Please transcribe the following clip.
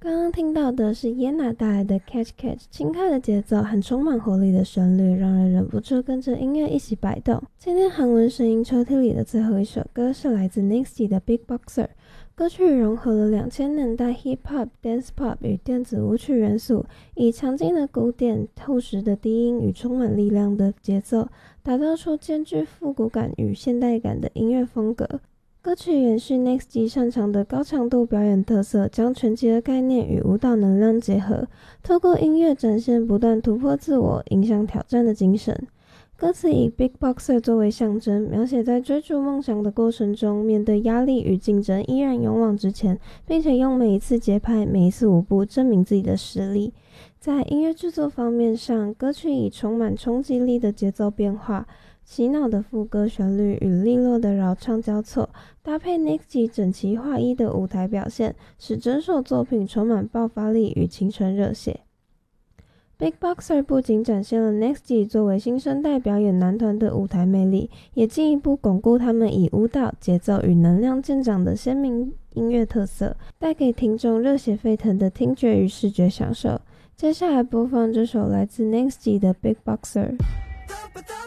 刚刚听到的是耶娜带来的 Catch Catch， 轻快的节奏和充满活力的旋律，让人忍不住跟着音乐一起摆动。今天韩文声音抽屉里的最后一首歌是来自 NEXT的 Big Boxer， 歌曲融合了2000年代 Hip Hop、Dance Pop 与电子舞曲元素，以强劲的鼓点、厚实的低音与充满力量的节奏，打造出兼具复古感与现代感的音乐风格。歌曲延续 NEXT 擅长的高强度表演特色，将拳击的概念与舞蹈能量结合，透过音乐展现不断突破自我、迎向挑战的精神。歌词以 Big Boxer 作为象征，描写在追逐梦想的过程中，面对压力与竞争依然勇往直前，并且用每一次节拍、每一次舞步证明自己的实力。在音乐制作方面上，歌曲以充满冲击力的节奏变化、洗脑的副歌旋律与利落的绕唱交错，搭配 NEXT 整齐划一的舞台表现，使整首作品充满爆发力与青春热血。Big Boxer 不仅展现了 NEXT 作为新生代表演男团的舞台魅力，也进一步巩固他们以舞蹈、节奏与能量见长的鲜明音乐特色，带给听众热血沸腾的听觉与视觉享受。接下来播放这首来自 NEXT 的 Big Boxer。